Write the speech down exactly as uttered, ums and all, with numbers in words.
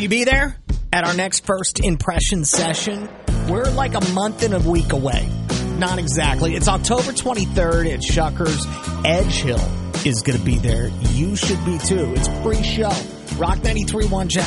you be there at our next first impression session? We're like a month and a week away. Not exactly. It's October twenty-third at Shuckers. Edge Hill is going to be there. You should be too. It's a free show. Rock ninety-three point one Jack.